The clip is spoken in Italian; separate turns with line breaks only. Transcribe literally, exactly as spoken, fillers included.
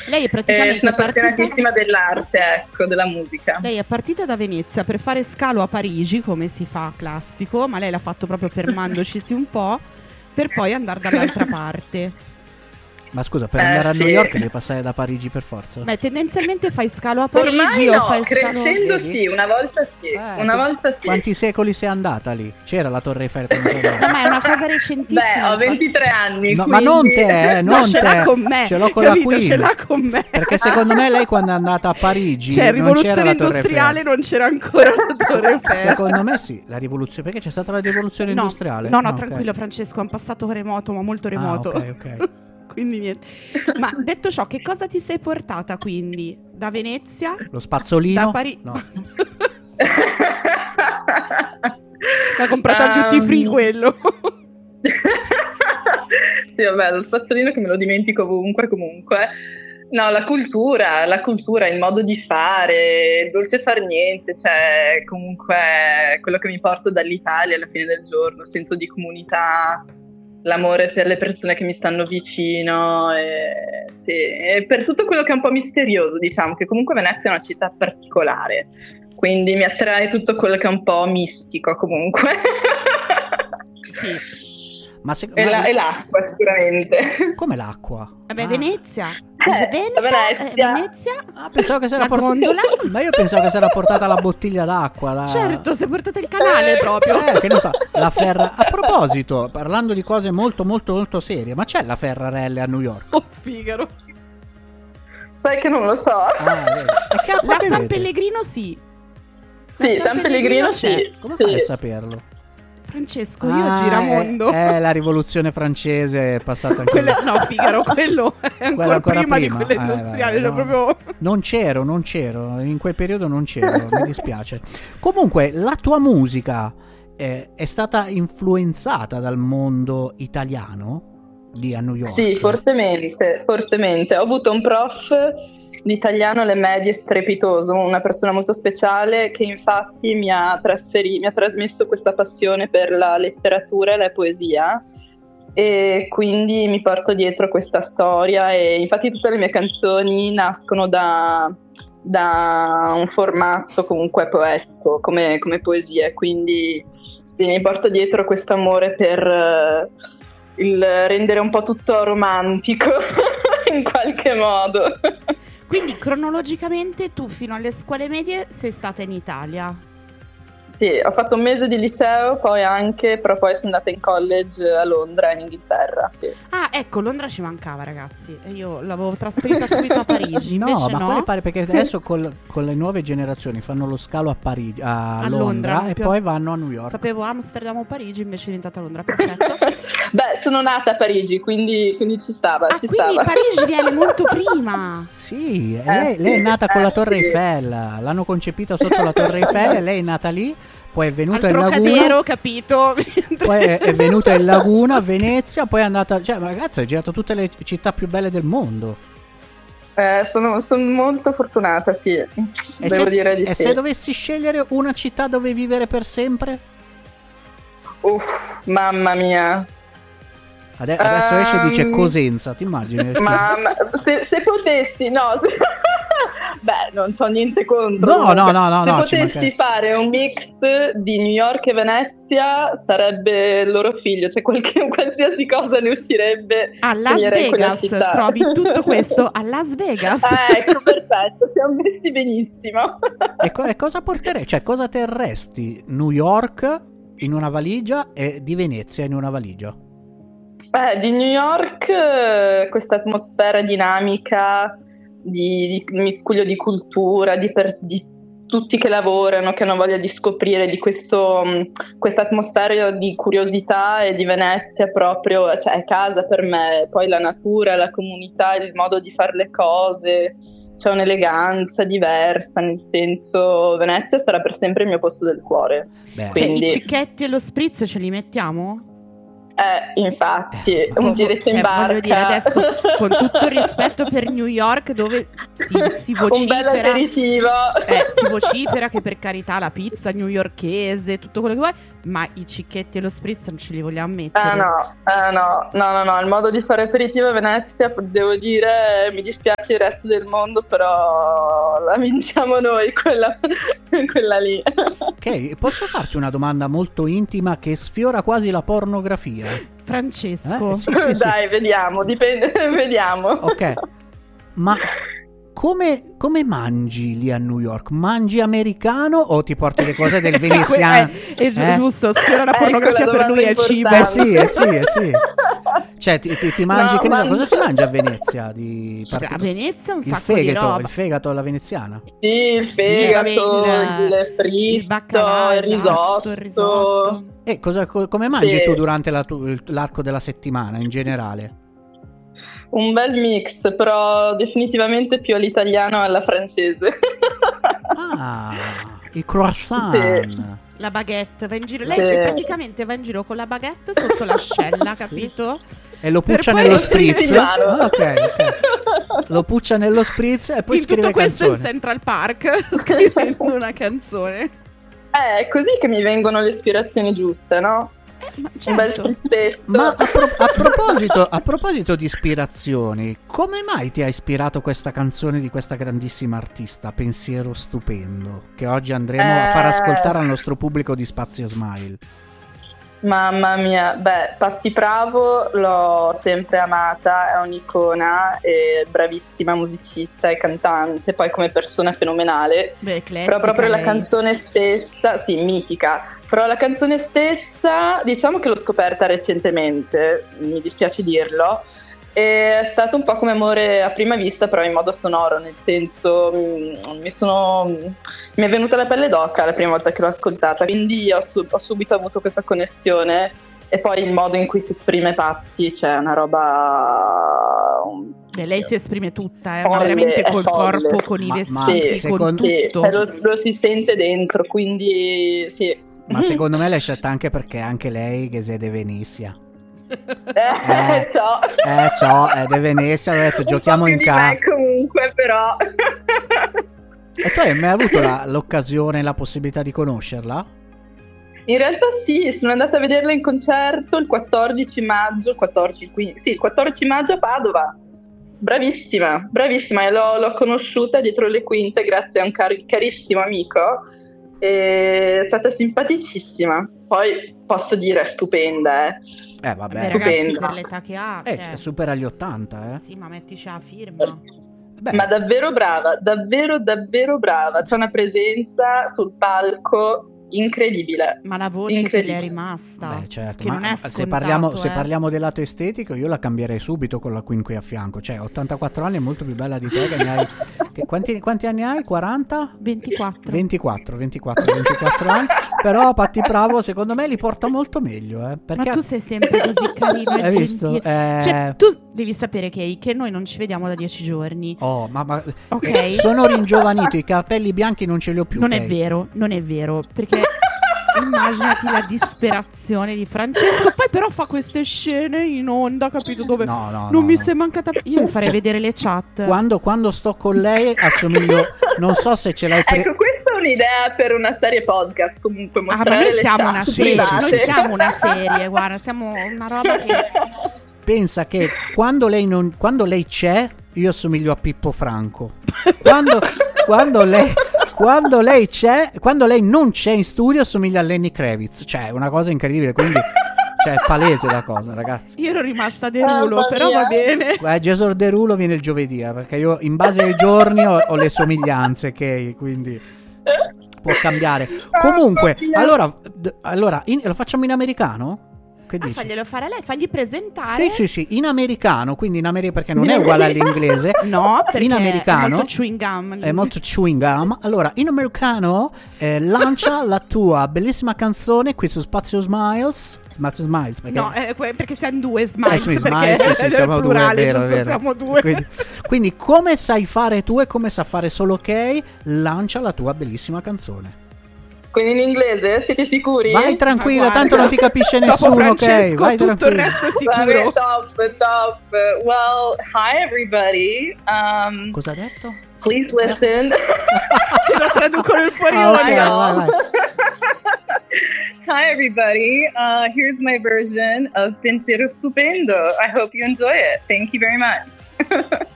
Lei è praticamente
eh, sono
partita...
appassionatissima dell'arte, ecco, della musica.
Lei è partita da Venezia per fare scalo a Parigi, come si fa classico, ma lei l'ha fatto proprio fermandoci un po', per poi andare dall'altra parte.
Ma scusa, per
eh,
andare a
sì.
New York devi passare da Parigi per forza?
Beh, tendenzialmente fai scalo a Parigi.
Ormai
o
no,
fai
crescendo
scalo...
sì, una volta sì,
Eh,
una
tu-
volta sì.
Quanti secoli sei andata lì? C'era la Torre Eiffel quando sei andata?
No, ma è una cosa recentissima.
Beh, ho
il fatto-
ventitré anni,
No,
quindi...
ma non te, eh, non
No, ce l'ha
te.
con me,
Ce l'ho con la
capito?
Queen.
Ce l'ha con me.
Perché secondo me lei quando è andata a Parigi
Cioè,
non
rivoluzione
c'era la Torre
industriale,
Eiffel.
non c'era ancora la Torre Eiffel.
Secondo me sì, la rivoluzione, perché c'è stata la rivoluzione
No,
industriale?
no, no,
Ah, ok.
tranquillo Francesco, è un passato remoto, ma molto remoto.
Ah, ok, ok.
Quindi niente. Ma detto ciò, che cosa ti sei portata quindi? Da Venezia?
Lo spazzolino?
Da Parigi?
No.
L'ha comprato al duty free
Um,
quello.
Sì, vabbè, lo spazzolino che me lo dimentico ovunque comunque. No, la cultura, la cultura, il modo di fare, il dolce far niente, cioè comunque quello che mi porto dall'Italia alla fine del giorno, il senso di comunità, l'amore per le persone che mi stanno vicino, e, sì, e per tutto quello che è un po' misterioso, diciamo, che comunque Venezia è una città particolare, quindi mi attrae tutto quello che è un po' mistico comunque.
Sì.
Ma se-
E,
ma-
la- e l'acqua sicuramente.
come l'acqua?
Vabbè,
Ah.
Venezia.
Eh,
Veneta,
Venezia.
eh, Venezia.
Ah, pensavo che si era
La
portata
gondola?
Ma io pensavo che si era portata la bottiglia d'acqua la...
Certo, si è portato il canale proprio.
Eh, che ne so, la Ferra... A proposito, parlando di cose molto molto molto serie, ma c'è la Ferrarelle a New York?
Oh, Figaro.
Sai che non lo so.
Ah, vedi. E che acqua
La San
bevete?
Pellegrino sì.
Sì,
La
San Pellegrino
c'è.
sì.
Come
sì.
fai a saperlo?
Francesco, io
Ah,
giramondo.
È, è la rivoluzione francese è passata anche
Quella-
lì.
no, Figaro, quello è ancora,
Quella ancora
prima,
prima.
di quella
Eh,
industriale.
vabbè,
cioè
no.
proprio...
Non c'ero, non c'ero, in quel periodo non c'ero, mi dispiace. Comunque, la tua musica eh, è stata influenzata dal mondo italiano lì a New York?
Sì, fortemente, fortemente. Ho avuto un prof di italiano alle medie strepitoso, una persona molto speciale che infatti mi ha, trasferi- mi ha trasmesso questa passione per la letteratura e la poesia, e quindi mi porto dietro questa storia, e infatti tutte le mie canzoni nascono da, da un formato comunque poetico, come, come poesie, quindi sì, mi porto dietro questo amore per eh, il rendere un po' tutto romantico in qualche modo.
Quindi cronologicamente tu fino alle scuole medie sei stata in Italia.
Sì, ho fatto un mese di liceo, poi anche, però poi sono andata in college a Londra, in Inghilterra, sì.
Ah, ecco, Londra ci mancava, ragazzi. E io l'avevo trasferita subito a Parigi.
No,
Invece
ma
no.
quelle pare perché adesso col- con le nuove generazioni fanno lo scalo a Parigi, a,
A
Londra,
Londra, non
e
più-
poi vanno a New York.
Sapevo Amsterdam o Parigi, invece è diventata Londra. Perfetto.
Beh, sono nata a Parigi, quindi, quindi ci stava,
Ah,
ci
quindi
stava.
Parigi viene molto prima.
Sì, e
Eh,
lei, lei è
sì,
nata con
eh,
la Torre
sì.
Eiffel, l'hanno concepita sotto la Torre Eiffel e lei è nata lì, poi è
Al
venuta in
Trocadero,
Laguna,
capito?
poi è, è venuta in Laguna, a Venezia, poi è andata, cioè ragazzi, hai girato tutte le città più belle del mondo.
Eh, sono, sono molto fortunata, sì,
E
devo
se,
dire di
e
sì.
se dovessi scegliere una città dove vivere per sempre?
Uff, mamma mia.
Ade- adesso esce e dice
Ehm,
Cosenza, ti immagini?
Mamma, se, se potessi, no, se- beh, non c'ho niente contro.
No,
comunque.
no, no, no,
Se
no, ci
potessi
mancherebbe.
fare un mix di New York e Venezia, sarebbe il loro figlio, cioè qualche, qualsiasi cosa ne uscirebbe.
A Las
sceglierei quella
Vegas
città.
trovi tutto questo a Las Vegas.
Ah, ecco, perfetto, siamo messi benissimo.
E, co- e cosa porterei? Cioè, cosa terresti New York in una valigia e di Venezia in una valigia?
Eh, di New York eh, questa atmosfera dinamica di, di miscuglio di cultura, di, per- di tutti che lavorano, che hanno voglia di scoprire, di questo, mh, questa atmosfera di curiosità, e di Venezia proprio, cioè è casa per me. Poi la natura, la comunità, il modo di fare le cose, c'è un'eleganza diversa, nel senso Venezia sarà per sempre il mio posto del cuore.
Beh,
Cioè,
quindi-
i cicchetti e lo spritz ce li mettiamo?
Eh, infatti,
Eh,
un
Cioè,
giretto in barca.
voglio dire, adesso, con tutto il rispetto per New York, dove si, si
un bel
vocifera
aperitivo.
eh, si vocifera che per carità la pizza newyorkese, tutto quello che vuoi, ma i cicchetti e lo spritz non ce li vogliamo mettere.
Ah no, ah no, no, no, no, il modo di fare aperitivo a Venezia, devo dire, mi dispiace il resto del mondo, però la vinciamo noi, quella, quella lì.
Ok, posso farti una domanda molto intima che sfiora quasi la pornografia?
Francesco.
Eh? Sì, sì, sì.
Dai, vediamo, dipende, vediamo.
Ok, ma come, come mangi lì a New York? Mangi americano o ti porti le cose del veneziano?
È, è
Eh?
giusto, sfiora la
Ecco
pornografia
la
per lui è
domanda
cibo.
Eh sì, eh sì, eh sì. Cioè ti, ti, ti mangi,
No,
che ne so,
mangio-
cosa si mangia a Venezia? Di
A Venezia un
il
sacco di
fegato,
roba.
il fegato alla veneziana.
Sì, il
Sì,
fegato,
vabbè,
il,
il-
fritto,
il baccalà,
il risotto.
esatto, il risotto.
E cosa, co- come mangi
Sì.
tu durante la tu- l'arco della settimana in generale?
Un bel mix, però definitivamente più all'italiano e alla francese.
Ah, i croissant.
Sì.
La baguette, va in giro. Lei
Sì.
praticamente va in giro con la baguette sotto l'ascella,
Sì.
capito?
E lo
Per
puccia
poi
nello
lo
spritz.
scriviamo.
Ah, ok, ok. Lo puccia nello spritz e poi
in
scrive
tutto questo in
canzoni.
Central Park scrivendo una canzone.
Eh, è così che mi vengono le ispirazioni giuste, no?
Eh, ma
Un bel
certo.
spritzetto.
Ma a, pro- a proposito, a proposito di ispirazioni, come mai ti ha ispirato questa canzone di questa grandissima artista, Pensiero Stupendo, che oggi andremo a far
Eh.
ascoltare al nostro pubblico di Spazio Smile?
Mamma mia, beh, Patti Bravo l'ho sempre amata, è un'icona, è bravissima musicista e cantante, poi come persona fenomenale.
Beh, eclettica
Però proprio la
lei.
canzone stessa, sì, mitica, però la canzone stessa diciamo che l'ho scoperta recentemente, mi dispiace dirlo, e è stato un po' come amore a prima vista, però in modo sonoro, nel senso mm, mi sono mi è venuta la pelle d'oca la prima volta che l'ho ascoltata, quindi ho, su- ho subito avuto questa connessione. E poi il modo in cui si esprime Patti, cioè una roba.
Beh, lei si esprime tutta, eh, ma
Folle,
veramente
è
col
folle.
corpo, con i
Ma-
vestiti,
ma
Sì,
con
secondo-
Sì,
tutto.
eh, lo, lo si sente dentro, quindi sì.
Ma secondo me l'hai scelta anche perché anche lei che è de Venezia.
Eh,
Eh.
ciao.
Eh, ciao, è de Venezia, ho detto
Un
giochiamo
po'
in
più di
casa.
me comunque, però.
E tu hai mai avuto la- l'occasione, la possibilità di conoscerla?
In realtà sì, sono andata a vederla in concerto il quattordici maggio, quattordici, quindi, sì, il quattordici maggio a Padova. Bravissima, bravissima, e l'ho, l'ho conosciuta dietro le quinte grazie a un cari- carissimo amico, e è stata simpaticissima. Poi posso dire è stupenda, eh.
Eh, vabbè.
Beh,
Stupenda.
ragazzi, per l'età che ha,
Eh,
cioè,
supera gli ottanta, eh.
sì, ma mettici la firma.
Beh,
Ma davvero brava, davvero davvero brava, c'è una presenza sul palco incredibile.
Ma la voce che le è
Incredibile.
rimasta,
beh, certo,
che
ma
non è
se
scontato,
parliamo, se
eh.
parliamo del lato estetico, io la cambierei subito con la Queen qui a fianco. Cioè, ottantaquattro anni è molto più bella di te, che ne hai. Che, quanti, quanti anni hai? quaranta?
ventiquattro.
ventiquattro, ventiquattro, ventiquattro anni. Però Patti Bravo, secondo me, li porta molto meglio, eh. Perché
Ma tu sei sempre così carino e
hai visto?
gentile.
Eh,
Cioè, tu devi sapere che, che noi non ci vediamo da dieci giorni.
Oh, ma, ma
Ok.
eh, sono ringiovanito, i capelli bianchi non ce li ho più.
Non
ok?
è vero, non è vero, perché immaginati la disperazione di Francesco. Poi però fa queste scene in onda, capito, dove
No, no,
non
no,
mi
no.
sei mancata. Io vi farei
Cioè,
vedere le chat.
Quando, quando sto con lei assomiglio, non so se ce l'hai pre-
Ecco, questa è un'idea per una serie podcast, comunque
Ah, ma
mostrare
noi
le
siamo
chat
una serie,
private.
noi siamo una serie, guarda, siamo una roba che
pensa che quando lei, non, quando lei c'è, io assomiglio a Pippo Franco. Quando, quando, lei, quando lei c'è, quando lei non c'è in studio, assomiglia a Lenny Kravitz. Cioè, è una cosa incredibile. Quindi, cioè, è palese la cosa, ragazzi.
io ero rimasta derulo,
Mamma
però
mia.
va bene.
Eh, Gesor Derulo viene il giovedì, eh, perché io in base ai giorni ho, ho le somiglianze, ok? Quindi può cambiare. Comunque,
mia.
allora, d- allora in- lo facciamo in americano? Che
Ah,
dici?
faglielo fare lei, fagli presentare.
Sì, sì, sì, in americano, quindi in America, perché non è uguale all'inglese.
No, perché
in americano
è molto chewing gum.
è molto chewing gum. Allora, in americano eh, lancia la tua bellissima canzone qui su Spazio Smiles. Spazio Smiles, perché
No, eh, que- perché siamo due
Eh,
smiles,
sì,
perché
Smiles, sì, sì,
è
siamo due, è
plurale,
vero, è
giusto?
vero.
Siamo due.
Quindi, quindi come sai fare tu e come sa fare solo ok, lancia la tua bellissima canzone.
Quindi in inglese, siete sicuri?
Vai tranquilla,
Ma guarda,
tanto non ti capisce
dopo
nessuno, ok?
Francesco,
Vai
tutto il
tranquilla.
resto è
Vabbè,
sicuro.
top, top. Well, hi everybody. Um,
Cosa ha detto?
please listen.
Te lo traduco nel fuori
Ah,
onda.
ok, vai, vai.
Hi, everybody. Uh, here's my version of Pensiero Stupendo. I hope you enjoy it. Thank you very much.